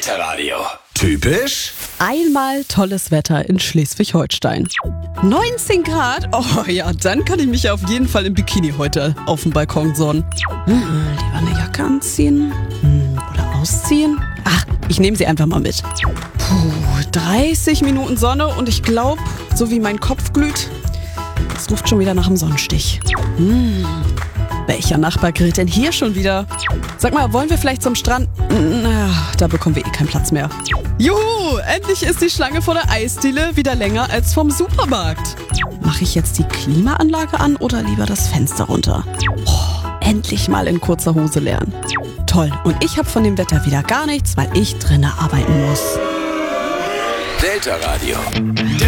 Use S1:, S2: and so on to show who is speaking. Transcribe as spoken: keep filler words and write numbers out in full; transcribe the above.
S1: Delta-Radio. Typisch?
S2: Einmal tolles Wetter in Schleswig-Holstein. neunzehn Grad? Oh ja, dann kann ich mich auf jeden Fall im Bikini heute auf dem Balkon sonnen. Hm, lieber eine Jacke anziehen hm, oder ausziehen. Ach, ich nehme sie einfach mal mit. Puh, dreißig Minuten Sonne und ich glaube, so wie mein Kopf glüht, es ruft schon wieder nach dem Sonnenstich. Hm, welcher Nachbar grillt denn hier schon wieder? Sag mal, wollen wir vielleicht zum Strand? Na, da bekommen wir eh keinen Platz mehr. Juhu, endlich ist die Schlange vor der Eisdiele wieder länger als vom Supermarkt. Mache ich jetzt die Klimaanlage an oder lieber das Fenster runter? Oh, endlich mal in kurzer Hose lernen. Toll, und ich habe von dem Wetter wieder gar nichts, weil ich drinnen arbeiten muss.
S1: Delta-Radio.